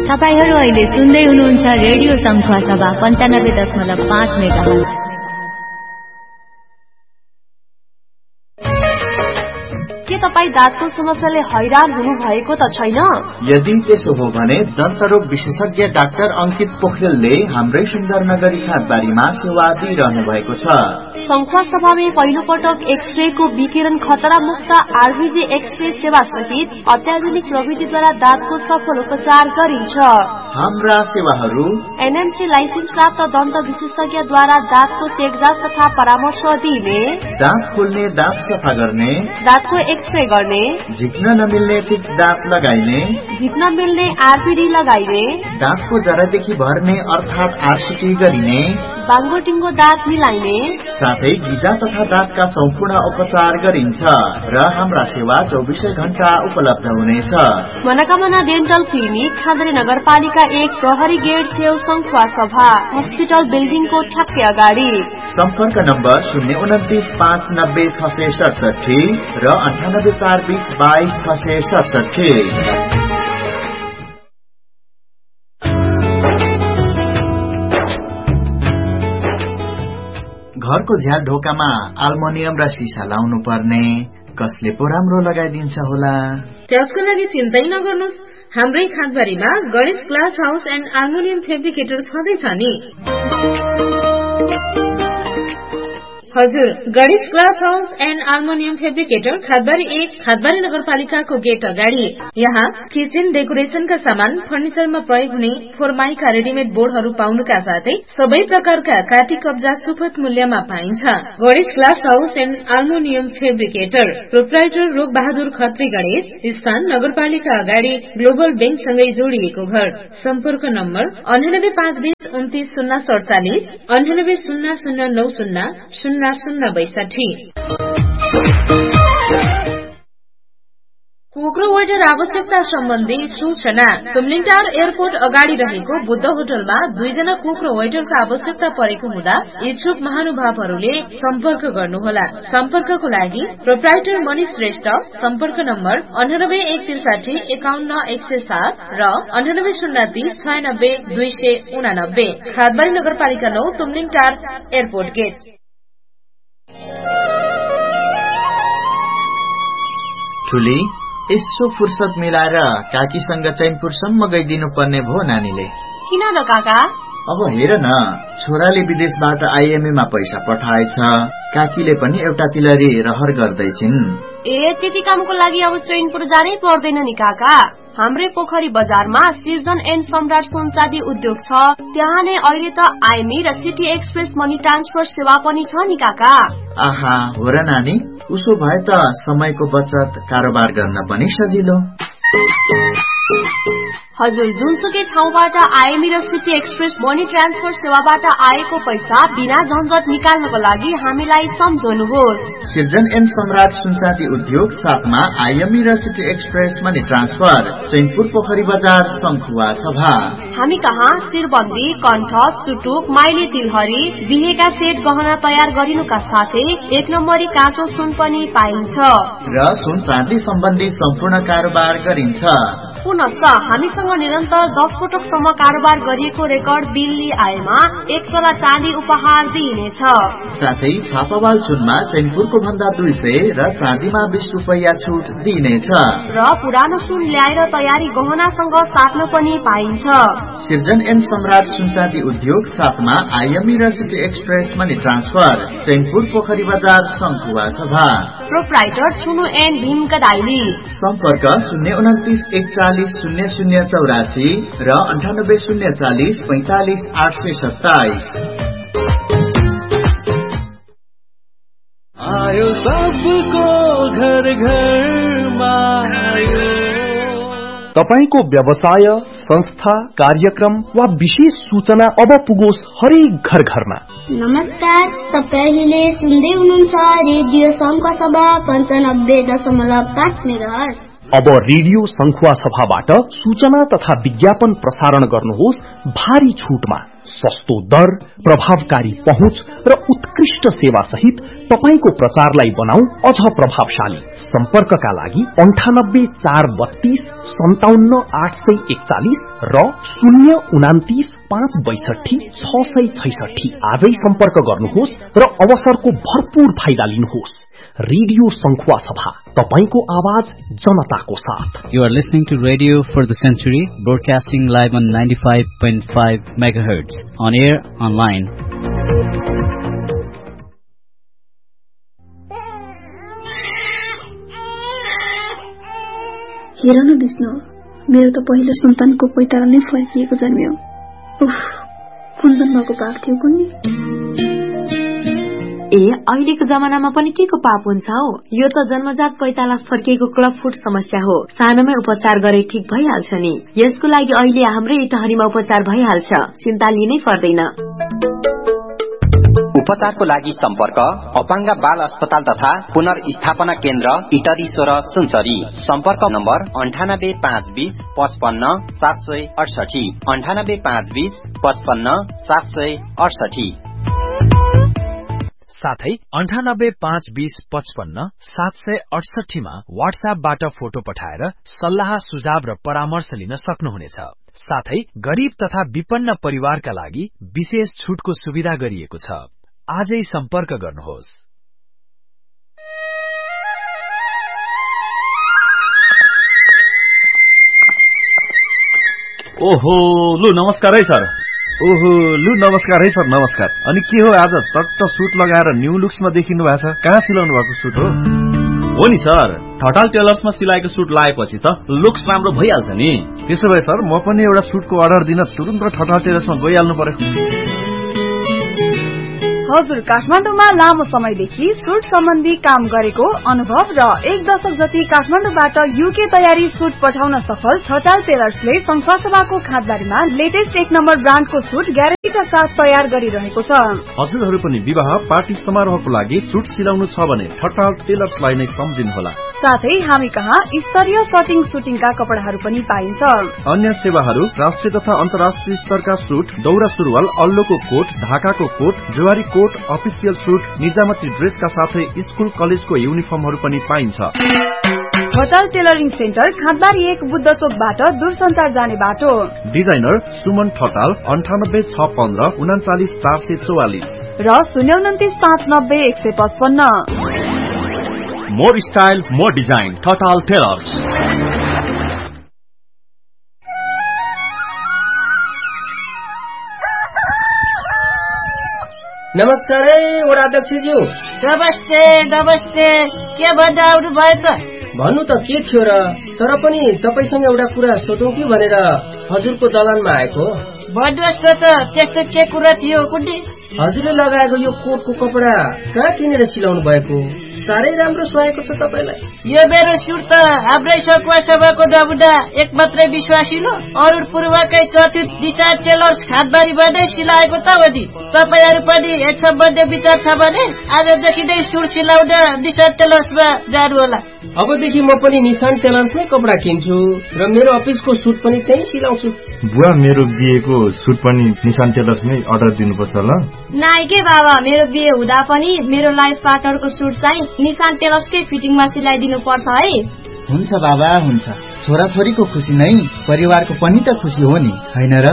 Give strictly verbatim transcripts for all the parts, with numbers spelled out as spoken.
तपाईहरु अहिले सुन्दै हुनुहुन्छ रेडियो संख्या सभा पन्चानब्बे दशमलव पाँच मेगाहर्ज। के तपाई दाँतको समस्याले हैरान हुनु भएको त छैन? यदि त्यसो हो भने दन्तरोग विशेषज्ञ डाक्टर अंकित पोखरेलले हाम्रै सुन्दरनगरी खाँदबारीमा सेवा दिइरहनु भएको छ। संख्या सभामा पहिलो पटक एक्सरे को विकिरण खतरा मुक्त आरबीजी एक्सरे सेवा सहित अत्याधुनिक प्रविधिद्वारा दाँतको सफल उपचार गरिन्छ। हाम्रा सेवाहरू एनएमसी लाइसेन्स प्राप्त दन्त विशेषज्ञद्वारा दाँतको चेकजाँच तथा परामर्श दिने, दाँत खोल्ने, दाँत सफा गर्ने, दाँतको एक्सरे गर्ने, झिक्न नमिल्ने फिक्स दाँत लगाइने, झिक्न मिल्ने आरपीडी लगाइने, दाँतको जरादेखि भर्ने अर्थात आरसीटी गरिने, बाङ्गो टिङ्गो दाँत मिलाइने, साथै गिजा तथा दाँतका सम्पूर्ण उपचार गरिन्छ र हाम्रा सेवा चौबिसै घण्टा उपलब्ध हुनेछ। मनोकामना डेन्टल क्लिनिक, खाँदरी नगरपालिका एक, प्रहरी गेट छेउ, संख्या सभा हस्पिटल बिल्डिङको ठ्याक्कै अगाडि। सम्पर्क नम्बर शून्य उन्तिस पाँच नब्बे छ सय सडसठी र अन्ठानब्बे चार बीस बाइस छ सय सडसठी। घरको झ्याल ढोकामा अल्मुनियम र सिसा लाउनु पर्ने, कसले पो राम्रो लगाइदिन्छ होला? त्यसको लागि चिन्तै नगर्नुस्, हाम्रै खाँदबारीमा Ganesh glass house and aluminium fabricator छँदैछ नि। हजुर, Ganesh glass house and aluminium fabricator Khandbari एक, खाँदबारी नगरपालिकाको गेट अगाडि। यहाँ किचन डेकोरेशनका सामान, फर्निचरमा प्रयोग हुने फोरमाइका रेडिमेड बोर्डहरू पाउनुका साथै सबै प्रकारका काटी कब्जा सुपथ मूल्यमा पाइन्छ। Ganesh glass house and aluminium fabricator, proprietor रोग बहादुर खत्री गणेश, स्थान नगरपालिका अगाडि, ग्लोबल बैंक सँगै जोडिएको घर। सम्पर्क नम्बर अन्ठानब्बे पाँच बीस उन्तिस शून्य सडचालिस, अन्ठानब्बे शून्य शून्य नौ शून्य शून्य शून्य बैसाठी। कुक्रो वेटर आवश्यकता सम्बन्धी सूचना। तुमलिङटार एयरपोर्ट अगाडि रहेको बुद्ध होटलमा दुईजना कुक्रो वेटरको आवश्यकता परेको हुँदा इच्छुक महानुभावहरूले सम्पर्क गर्नुहोला। सम्पर्कको लागि प्रोप्राइटर मनिष श्रेष्ठ, सम्पर्क नम्बर अन्ठानब्बे एक त्रिसाठी एकाउन्न एक सय सात र अन्ठानब्बे शून्य तीस छयानब्बे दुई सय उनानब्बे। खाँदबारी नगरपालिका नौ, तुमलिङटार एयरपोर्ट गेट। ठुली, यसो फुर्सद मिलाएर काकीसँग चैनपुरसम्म गइदिनु पर्ने भो नानीले। किन र काका? अब हेर न, छोराले विदेशबाट आइएमए मा पैसा पठाएछ, काकीले पनि एउटा तिलरी रहर गर्दैछिन्। ए, त्यति कामको लागि अब चैनपुर जानै पर्दैन नि काका। हाम्रै पोखरी बजारमा सिर्जन एन्ड सम्राट सुनचाँदी उद्योग छ, त्यहाँ नै अहिले त आइएमई र सिटी एक्सप्रेस मनी ट्रान्सफर सेवा पनि छ नि काका। आहा, हो र नानी, उसो भए त समयको बचत, कारोबार गर्न पनि सजिलो। हजुर, जुनसुकै ठाउँबाट आइएमई र सिटी एक्सप्रेस मनी ट्रान्सफर सेवाबाट आएको पैसा बिना झन्झट निकाल्नको लागि हामीलाई सम्झनुहोस्। सिर्जन एन्ड सम्राट सुनचाँदी उद्योग, साथमा आइएमई र city express money transfer, Chainpur पोखरी बजार, संखुवा सभा। हामी कहाँ शिरबन्दी, कण्ठ, सुटुक, माइली तिलहरी, बिहेका सेट गहना तयार गरिनुका साथै एक नम्बरी काँचो सुन पनि पाइन्छ र सुन चाँदी सम्बन्धी सम्पूर्ण कारोबार गरिन्छ। पुनश्च हामीसँग निरन्तर दस पटकसम्म कारोबार गरिएको रेकर्ड बिल आएमा एक तोला चाँदी उपहार दिइनेछ। साथै छापावाल सुनमा चैनपुरको भन्दा दुई सय र चाँदीमा बीस रुपैयाँ छुट दिइनेछ र पुरानो सुन ल्याएर तयारी गहनासँग साट्न पनि पाइन्छ। सिर्जन एन्ड सम्राट सुनचाँदी उद्योग, साथमा आइएमई र city express money transfer, Chainpur पोखरी बजार, संखुवा सभा। प्रोप्राइटर सुनु एन्ड भीम कदाइली, सम्पर्क शून्य उन्तिस एकचालिस शून्य शून्य चौरासी र अन्ठानब्बे शून्य चालिस पैंतालिस आठ सय सत्ताइस। आयो सबको घर घरमा आयो। तपाईको व्यवसाय, संस्था, कार्यक्रम वा विशेष सूचना अब पुगोस् हरेक घर घरमा। नमस्कार, तपाईले सुन्दै हुनुहुन्छ रेडियो संख्या सभा पन्चानब्बे दशमलव पाँच मेगाहर्ज। अब रेडियो संखुवा सभाबाट सूचना तथा विज्ञापन प्रसारण गर्नुहोस् भारी छूटमा। सस्तो दर, प्रभावकारी पहुँच र उत्कृष्ट सेवा सहित तपाईको प्रचारलाई बनाऊ अझ प्रभावशाली। सम्पर्कका लागि अन्ठानब्बे चार बत्तीस सन्ताउन्न आठ सय एकचालिस र शून्य उनातिस पाँच बैसठी छ सय छैसठी आजै सम्पर्क गर्नुहोस् र अवसरको भरपूर फाइदा लिनुहोस्। रेडियो संखुवा सभा, तपाईको आवाज जनताको साथ। You are listening to Radio for the Century, broadcasting live on ninety-five point five megahertz, on air, online. हेर न विष्णु, मेरो त पहिलो सन्तानको पैताला नै फर्किएको जन्मियो। उफ, कुन जन्मको पाप थियो कुन्नी। ए अहिलेको जमानामा पनि के को पाप हुन्छ हौ? यो त जन्मजात पैताला फर्किएको क्लब फुट समस्या हो। सानोमै उपचार गरे ठीक भइहाल्छ नि। यसको लागि अहिले हाम्रै इटहरीमा उपचार भइहाल्छ, चिन्ता लिनै पर्दैन। उपचारको लागि सम्पर्क अपाङ्ग बाल अस्पताल तथा पुनर्स्थापना केन्द्र इटरी सोह्र सुनसरी। सम्पर्क नम्बर अन्ठानब्बे पाँच बीस पचपन्न सात सय अडसठी अन्ठानब्बे पाँच बीस पचपन्न सात सय अडसठी। साथै अन्ठानब्बे पाँच बीस पचपन्न सात सय अडसठीमा वाट्सएपबाट फोटो पठाएर सल्लाह सुझाव र परामर्श लिन सक्नुहुनेछ। साथै गरीब तथा विपन्न परिवारका लागि विशेष छुटको सुविधा गरिएको छ। आजै सम्पर्क गर्नुहोस्। ओहो, लु नमस्कार है सर। ओहो, लु नमस्कार है सर, नमस्कार। अनि के हो आज चट्ट सुट लगाएर न्यू लुक्समा देखिनु भएको छ? कहाँ सिलाउनु भएको सुट हो? हो नि सर, ठटाल टेलर्समा सिलाएको सुट लाएपछि त लुक्स राम्रो भइहाल्छ नि। त्यसो भए सर, म पनि एउटा सुटको अर्डर दिन तुरुन्त ठटाल टेलर्समा गइहाल्नु पर्यो। हजुर, काठमाडौँमा लामो समयदेखि सुट सम्बन्धी काम गरेको अनुभव र एक दशक जति काठमाडौँबाट युके तयारी सुट पठाउन सफल ठटाल टेलर्सले संखुवासभाको खादबारीमा लेटेस्ट एक नम्बर ब्रान्डको सुट ग्यारेन्टीका साथ तयार गरिरहेको छ। हजुरहरू पनि विवाह पार्टी समारोहको लागि सुट सिलाउनु छ भने ठटाल टेलर्सलाई नै सम्झिनुहोला। साथै हामी कहाँ स्तरीय कटिङ सुटिङका कपडाहरू पनि पाइन्छ। अन्य सेवाहरू राष्ट्रिय तथा अन्तर्राष्ट्रिय स्तरका सुट, दौरा सुरुवाल, अल्लोको कोट, ढाकाको coat, Zuari coat, official suit, निजामती ड्रेसका साथै स्कुल कलेजको युनिफर्महरू पनि पाइन्छ। ठटाल टेलरिङ सेन्टर खादबारी एक बुद्ध चोकबाट दूरसञ्चार जाने बाटो। डिजाइनर सुमन ठटाल अन्ठानब्बे छ पन्ध्र उनाचालिस चार सय चौवालिस र शून्य उन्तिस पाँच नब्बे एक सय पचपन्न। More style more design, Thatal tailors. नमस्कार है वडा अध्यक्षज्यू। नमस्ते नमस्ते, के भन्दा आउनु भयो त? भन्नु त के थियो र, तर पनि तपाईसँग एउटा कुरा सोधौँ कि भनेर हजुरको दलानमा आएको। भन्नुहोस् न त, त्यस्तो के कुरा थियो कुन्डी? हजुरले लगाएको यो कोटको कपडा कहाँ किनेर सिलाउनु भएको? साह्रै राम्रो सुहाएको छ तपाईलाई। यो मेरो सुट त हाम्रै संखुवा सभाको नमुना एक मात्रै विश्वासिलो अरूण पूर्वकै चर्चित दिशा टेलर्स खादबारीमा नै सिलाएको त हो नि। तपाईहरू पनि यस सम्बन्धी विचार छ भने आजदेखि नै सुट सिलाउन दिशा टेलर्समा जानु होला। अबदेखि म पनि निशान टेलर्समै कपडा किन्छु र मेरो अफिसको सुट पनि त्यही सिलाउँछु। बुवा, मेरो बिहेको सुट पनि निशान टेलर्समै अर्डर दिनुपर्छ ल? नाइ के बाबा, मेरो बिहे हुँदा पनि मेरो लाइफ पार्टनरको सुट चाहिँ निशान टेलर्सकै फिटिङमा सिलाइदिनु पर्छ है। हुन्छ बाबा, हुन्छ। छोराछोरीको खुसी नै परिवारको पनि त खुसी हो नि, हैन र?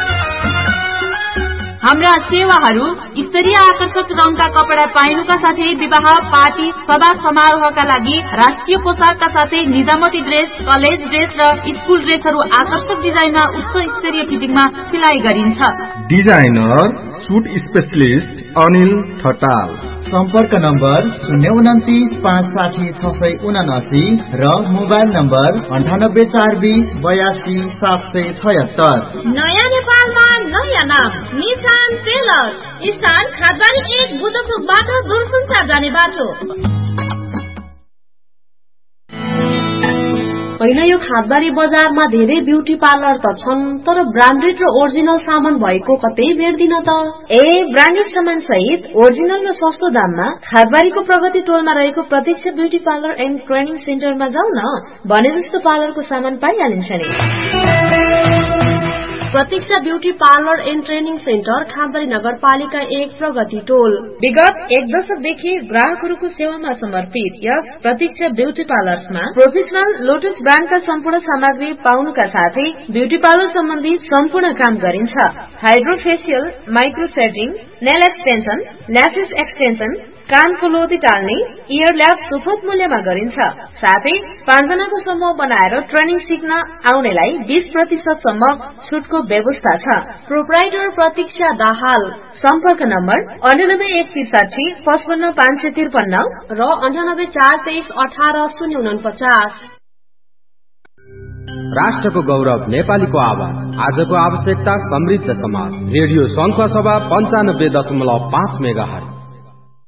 हाम्रा सेवाहरू स्तरीय आकर्षक रङका कपडा पाइनुका साथै विवाह पार्टी सभा समारोहका लागि राष्ट्रिय पोसाकका साथै निजामती ड्रेस, कलेज ड्रेस र स्कुल ड्रेसहरू आकर्षक डिजाइनमा उच्च स्तरीय फिटिङमा सिलाइ गरिन्छ। Designer suit specialist Anil Thatal. सम्पर्क नम्बर शून्य उन्तिस पाँच साठी छ सय उनासी र मोबाइल नम्बर अन्ठानब्बे चार बीस बयासी सात सय छयत्तर। नयाँ नेपालमा नयाँ नाम निशान टेलर, स्थान खादबारी एक बुद्धचोकबाट दूरसञ्चार जाने बाटो। होइन, यो खादबारी बजारमा धेरै ब्युटी पार्लर त छन्, तर ब्रान्डेड र ओरिजिनल सामान भएको कतै भेट्दिन त। ए ब्रान्डेड सामान सहित ओरिजिनल र सस्तो दाममा खादबारीको प्रगति टोलमा रहेको प्रतीक्षा ब्युटी पार्लर एन्ड ट्रेनिङ सेन्टरमा जाउँ न, भने जस्तो पार्लरको सामान पाइहालिन्छ नि। प्रतीक्षा beauty parlour and training centre खादबारी नगरपालिका एक प्रगति टोल। विगत एक दशकदेखि ग्राहकहरूको सेवामा समर्पित यस प्रतीक्षा ब्यूटी पार्लर्समा प्रोफेसनल लोटस ब्रान्डका सम्पूर्ण सामग्री पाउनुका साथै ब्यूटी पार्लर सम्बन्धी सम्पूर्ण काम गरिन्छ। Hydrofacial, micro setting, nail extension, lashes extension, कानको लोदी टाल्ने, इयर ल्याब सुपथ मूल्यमा गरिन्छ। साथै पाँचजनाको समूह बनाएर ट्रेनिङ सिक्न आउनेलाई बीस प्रतिशत सम्म छुटको व्यवस्था छ। प्रोप्राइटर प्रतीक्षा दाहाल। सम्पर्क नम्बर अन्ठानब्बे एक त्रिसाठी पचपन्न पाँच सय त्रिपन्न र अन्ठानब्बे चार तेइस अठार शून्य उनपचास। राष्ट्रको गौरव नेपालीको आवाज, आजको आवश्यकता समृद्ध समाज। रेडियो संखुवा सभा पञ्चानब्बे दशमलव पाँच मेगा हर्ज।